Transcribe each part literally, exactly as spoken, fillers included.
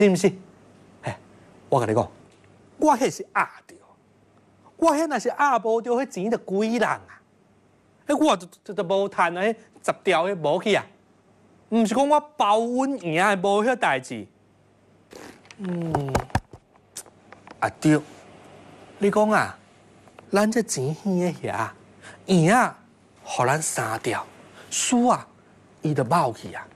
是毋是？嘿，我甲你讲，我迄是压着，我迄若是压无着，迄钱就几人啊！迄我就就就无趁啊，迄十条迄无去啊！毋是讲我包稳赢的，无迄代志。嗯，啊对，你讲啊，咱这钱耳的遐，赢啊，互咱三条，输啊，伊就冒去啊。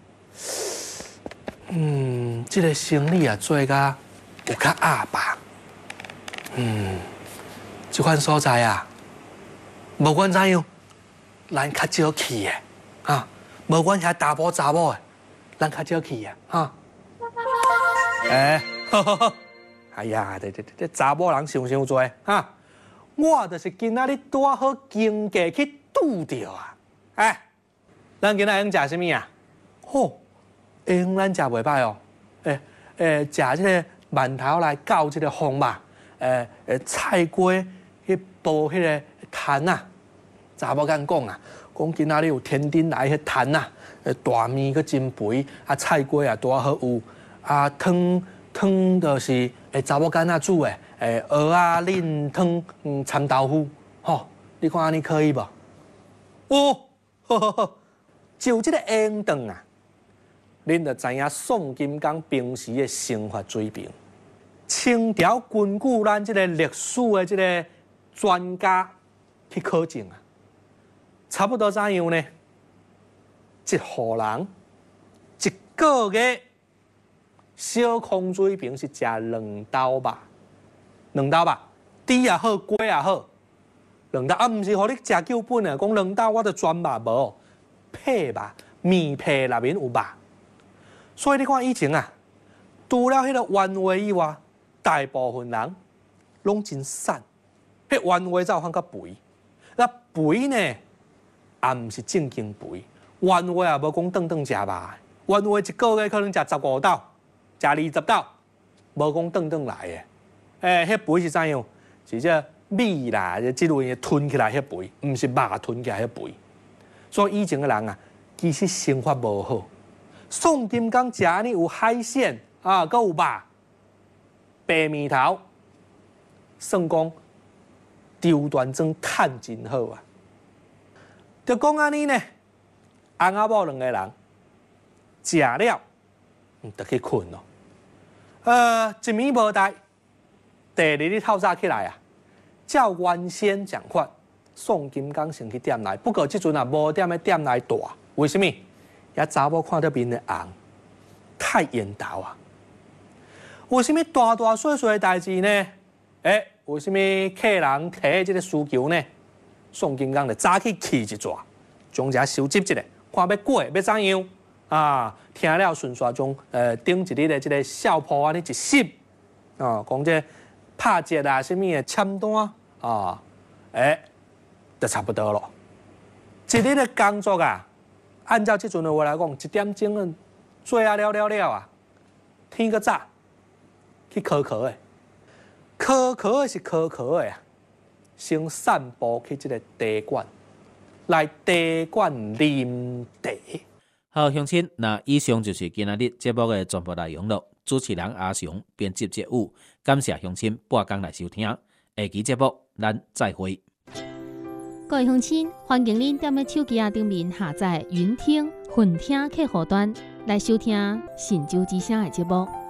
嗯，这个生意啊，做甲有较压吧。嗯，这款所在啊，无管怎样，咱较少去的啊，无管遐查甫查某的，咱较少去的哈。哎，呵呵呵，哎呀，这这这查某人想伤多哈，我就是今仔日拄好经过去拄着啊。哎，咱今仔用食什么啊？吼。用咱食袂歹哦，诶诶，食即个馒头来搞即个风嘛，诶诶，菜瓜去煲迄个摊啊，查某间讲啊，讲今仔日有天顶来迄摊啊，诶大面佮真肥，啊菜瓜也多好有，啊汤汤就是诶查某间仔煮诶，诶蚵仔恁汤嗯掺豆腐，吼，你看安尼可以无？哦，好好好，就即个烟肠啊。恁就知影宋金刚平时的生活水平。清朝根据咱即个历史的即个专家去考证啊，差不多怎样呢？一户人一个月小康水平是食两斗吧，两斗吧，猪也好，鸡也好，两斗啊，毋是互你食救本的，讲两斗我就全肉无，皮肉面皮内面有肉。所以你看以前啊，除了迄个原话以外，大部分人拢真瘦。迄原话才有法较肥。那肥呢，也毋是正经肥。原话也无讲顿顿食肉的，原话一个月可能食十五斗，食二十斗，无讲顿顿来的。诶、欸，迄肥是怎样？是这米啦，即类吞起来迄肥，毋是肉吞起来迄肥。所以以前的人啊，其實生活無好。宋金剛食安尼有海鮮啊，佮有肉、白面頭，算講周端莊趁真好啊。就講安尼呢，翁仔某兩個人食了，就去困咯。呃，一暝無代，第二日透早起來啊，照原先講法，宋金剛先去店內，不過即陣啊無踮咧店內住，為什麼？遐查某看到面的紅，太緣投啊！為什麼大大細細的代志呢？誒、欸，為什麼客人提這個需求呢？宋金剛就早去起一逝，將這收集一下，看要過要怎樣啊？聽了順續將呃頂一日的這個小鋪安尼一攝啊，講這拍折啊，什麼的簽單啊，誒、欸，就差不多咯。一日的工作啊！按照即陣的話來講，一點鐘啊，做啊了了了啊，天個早去考考的，考考的是考考的啊，先散步去即個茶館，來茶館啉茶。 好，鄉親，那以上就是今仔日節目的全部內容了。主持人阿雄，編輯節務，感謝鄉親半工來收聽。下期節目咱再會。 各位鄉親，歡迎您踮咧手機啊頂面下載雲聽、雲聽客戶端來收聽神州之聲的節目。